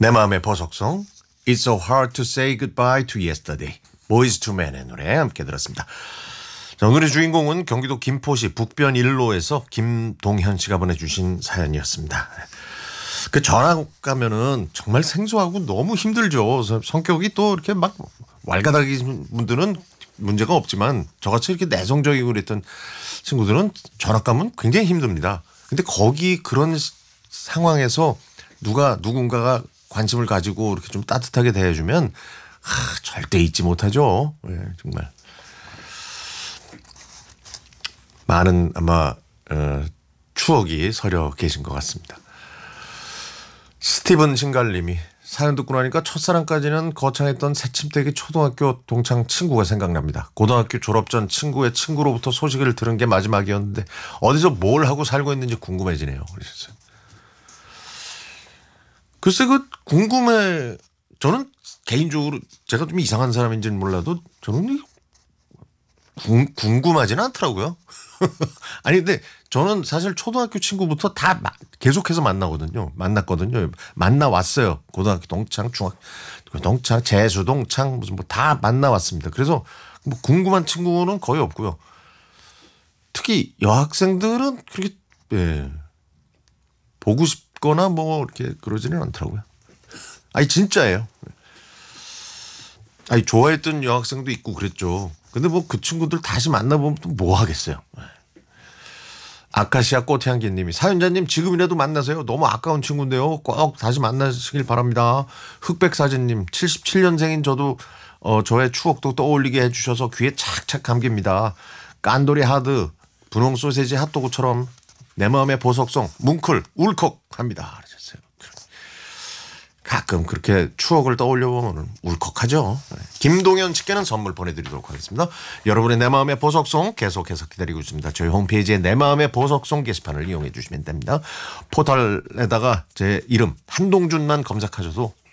내 마음의 보석성 It's so hard to say goodbye to yesterday. Boyz II Men의 노래 함께 들었습니다. 자, 오늘의 주인공은 경기도 김포시 북변 1로에서 김동현 씨가 보내주신 사연이었습니다. 그 전화 가면은 정말 생소하고 너무 힘들죠. 성격이 또 이렇게 막 왈가닥인 분들은 문제가 없지만 저같이 이렇게 내성적이고 그랬던 친구들은 전화 가면 굉장히 힘듭니다. 근데 거기 그런 상황에서 누군가가 관심을 가지고 이렇게 좀 따뜻하게 대해주면 절대 잊지 못하죠. 네, 정말 많은 아마 추억이 서려 계신 것 같습니다. 스티븐 신갈님이 사연 듣고 나니까 첫사랑까지는 거창했던 새침대기 초등학교 동창 친구가 생각납니다. 고등학교 졸업 전 친구의 친구로부터 소식을 들은 게 마지막이었는데 어디서 뭘 하고 살고 있는지 궁금해지네요. 그러셨어요. 글쎄 궁금해. 저는 개인적으로 제가 좀 이상한 사람인지는 몰라도 저는 궁금하지는 않더라고요. 아니 근데 저는 사실 초등학교 친구부터 다 계속해서 만났거든요. 만나왔어요. 고등학교 동창, 중학교 동창, 재수 동창 무슨 뭐 다 만나왔습니다. 그래서 뭐 궁금한 친구는 거의 없고요. 특히 여학생들은 그렇게 보고 싶거나 뭐 이렇게 그러지는 않더라고요. 아니 진짜예요. 아니 좋아했던 여학생도 있고 그랬죠. 근데 뭐 그 친구들 다시 만나보면 또 뭐 하겠어요. 아카시아 꽃향기님이 사연자님 지금이라도 만나세요. 너무 아까운 친구인데요. 꼭 다시 만나시길 바랍니다. 흑백사진님 77년생인 저도 저의 추억도 떠올리게 해주셔서 귀에 착착 감깁니다. 깐도리 하드 분홍 소세지 핫도그처럼 내 마음의 보석성 뭉클 울컥합니다. 그러셨어요. 가끔 그렇게 추억을 떠올려보면 울컥하죠. 김동현 씨께는 선물 보내드리도록 하겠습니다. 여러분의 내 마음의 보석송 계속해서 기다리고 있습니다. 저희 홈페이지에 내 마음의 보석송 게시판을 이용해 주시면 됩니다. 포털에다가 제 이름 한동준만 검색하셔도